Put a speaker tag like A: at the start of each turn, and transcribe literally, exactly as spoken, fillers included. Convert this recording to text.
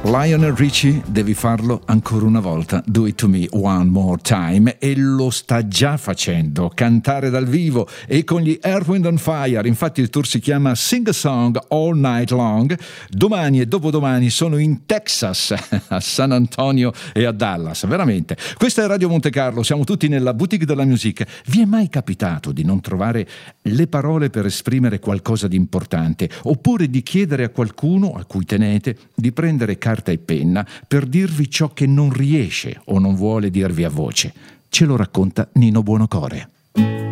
A: Lionel Richie, devi farlo ancora una volta, do it to me one more time, e lo sta già facendo, cantare dal vivo e con gli Earth, Wind and Fire. Infatti il tour si chiama Sing a Song All Night Long. Domani e dopodomani sono in Texas, a San Antonio e a Dallas, veramente. Questa è Radio Monte Carlo, siamo tutti nella boutique della music. Vi è mai capitato di non trovare le parole per esprimere qualcosa di importante, oppure di chiedere a qualcuno a cui tenete di prendere carta e penna per dirvi ciò che non riesce o non vuole dirvi a voce? Ce lo racconta Nino Buonocore.